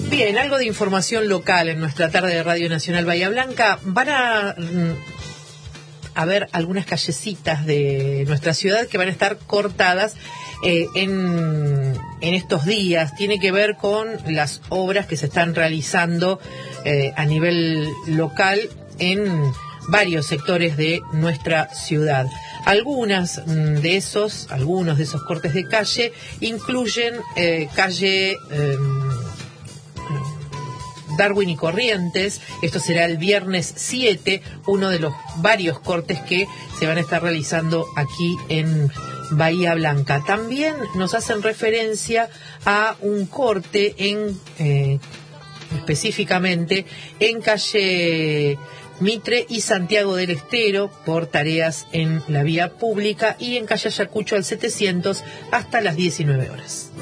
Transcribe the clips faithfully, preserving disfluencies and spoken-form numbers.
Bien, algo de información local en nuestra tarde de Radio Nacional Bahía Blanca. Van a, a ver algunas callecitas de nuestra ciudad que van a estar cortadas eh, en, en estos días. Tiene que ver con las obras que se están realizando eh, a nivel local en varios sectores de nuestra ciudad. Algunas de esos, algunos de esos cortes de calle incluyen eh, calle eh, Darwin y Corrientes. Esto será el viernes siete, uno de los varios cortes que se van a estar realizando aquí en Bahía Blanca. También nos hacen referencia a un corte en eh, específicamente en calle Mitre y Santiago del Estero por tareas en la vía pública, y en calle Ayacucho al setecientos hasta las diecinueve horas.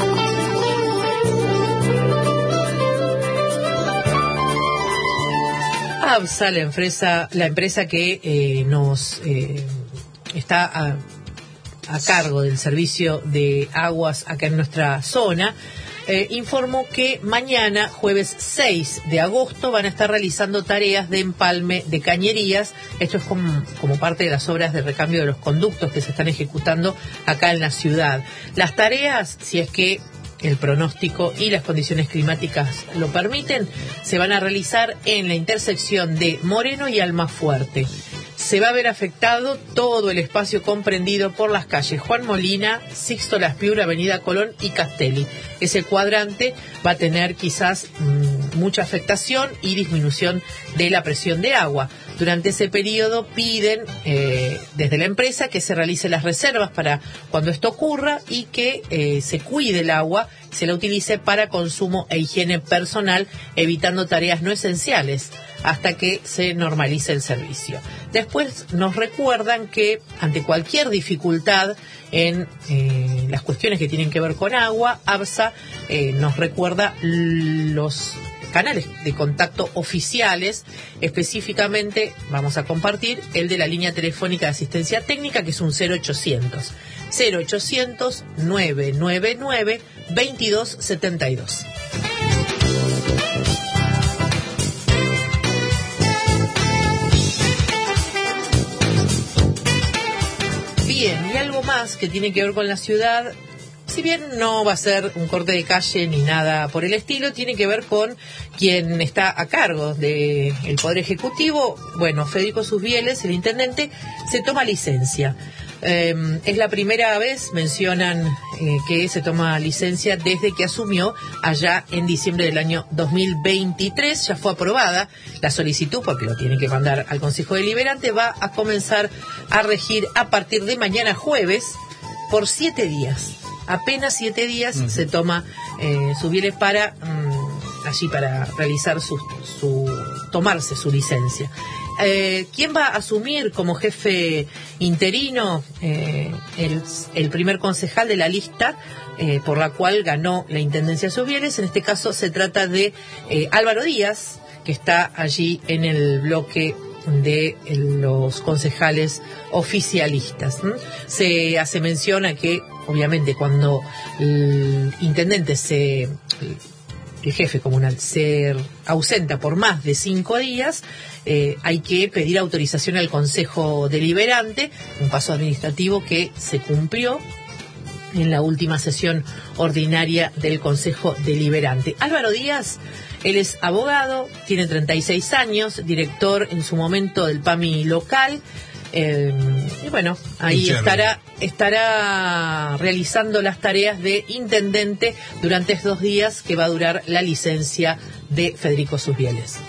ABSA, la empresa, la empresa que eh, nos eh, está a, a cargo del servicio de aguas acá en nuestra zona, Eh, informó que mañana, jueves seis de agosto, van a estar realizando tareas de empalme de cañerías. Esto es como, como parte de las obras de recambio de los conductos que se están ejecutando acá en la ciudad. Las tareas, si es que el pronóstico y las condiciones climáticas lo permiten, se van a realizar en la intersección de Moreno y Almafuerte. Se va a ver afectado todo el espacio comprendido por las calles Juan Molina, Sixto Laspiura, Avenida Colón y Castelli. Ese cuadrante va a tener quizás mmm, mucha afectación y disminución de la presión de agua. Durante ese periodo piden eh, desde la empresa que se realicen las reservas para cuando esto ocurra y que eh, se cuide el agua, se la utilice para consumo e higiene personal, evitando tareas no esenciales hasta que se normalice el servicio. Después nos recuerdan que ante cualquier dificultad en eh, las cuestiones que tienen que ver con agua, ABSA eh, nos recuerda los canales de contacto oficiales. Específicamente vamos a compartir el de la línea telefónica de asistencia técnica, que es un cero ochocientos, cero ochocientos, nueve nueve nueve, veintidós setenta y dos. Bien, y algo más que tiene que ver con la ciudad, si bien no va a ser un corte de calle ni nada por el estilo, tiene que ver con quien está a cargo del Poder Ejecutivo. Bueno, Federico Susbieles, el intendente, se toma licencia. Eh, es la primera vez, mencionan, eh, que se toma licencia desde que asumió allá en diciembre del año dos mil veintitrés. Ya fue aprobada la solicitud, porque lo tiene que mandar al Consejo Deliberante. Va a comenzar a regir a partir de mañana jueves por siete días. Apenas siete días uh-huh. se toma eh, Susbieles para um, allí para realizar su, su tomarse su licencia. Eh, ¿Quién va a asumir como jefe interino? Eh, el, el primer concejal de la lista eh, por la cual ganó la intendencia Susbieles. En este caso se trata de eh, Álvaro Díaz, que está allí en el bloque de los concejales oficialistas. ¿Mm? Se hace mención a que, obviamente, cuando el intendente se... el jefe comunal se ausenta por más de cinco días, eh, hay que pedir autorización al Consejo Deliberante, un paso administrativo que se cumplió en la última sesión ordinaria del Consejo Deliberante. Álvaro Díaz, él es abogado, tiene treinta y seis años, director en su momento del P A M I local. Eh, y bueno, ahí estará estará realizando las tareas de intendente durante estos días que va a durar la licencia de Federico Susbieles.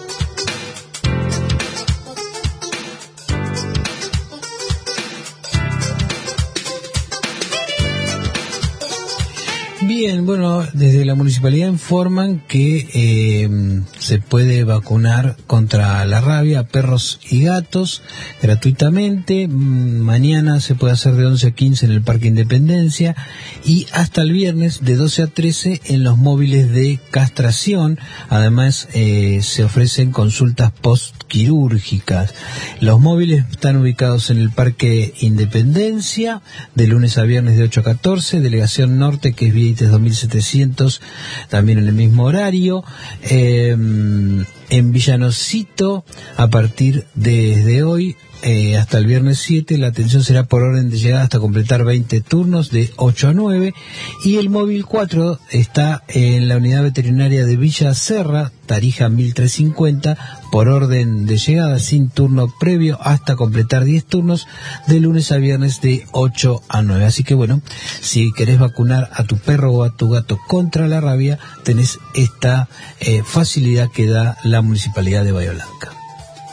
Bien, bueno, desde la municipalidad informan que eh, se puede vacunar contra la rabia a perros y gatos gratuitamente. Mañana se puede hacer de once a quince en el Parque Independencia y hasta el viernes de doce a trece en los móviles de castración. Además, eh, se ofrecen consultas postquirúrgicas. Los móviles están ubicados en el Parque Independencia de lunes a viernes de ocho a catorce, Delegación Norte, que es Vía dos mil setecientos, también en el mismo horario. Eh, en Villanocito, a partir de, desde hoy, Eh, hasta el viernes siete, la atención será por orden de llegada hasta completar veinte turnos de ocho a nueve, y el móvil cuatro está en la unidad veterinaria de Villa Serra, Tarija mil trescientos cincuenta, por orden de llegada sin turno previo hasta completar diez turnos de lunes a viernes de ocho a nueve. Así que bueno, si querés vacunar a tu perro o a tu gato contra la rabia, tenés esta eh, facilidad que da la Municipalidad de Bahía Blanca.